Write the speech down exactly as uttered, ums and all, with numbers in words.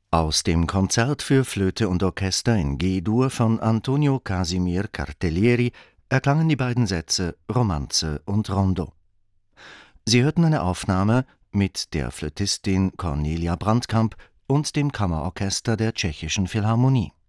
Aus dem Konzert für Flöte und Orchester in G-Dur von Antonio Casimir Cartellieri erklangen die beiden Sätze Romanze und Rondo. Sie hörten eine Aufnahme mit der Flötistin Cornelia Brandkamp und dem Kammerorchester der Tschechischen Philharmonie.